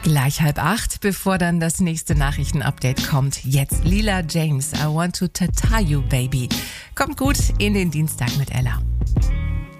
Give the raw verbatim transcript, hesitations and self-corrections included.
Gleich halb acht, bevor dann das nächste Nachrichtenupdate kommt. Jetzt Lila James, I Want to Tattoo You Baby. Kommt gut in den Dienstag mit Ella.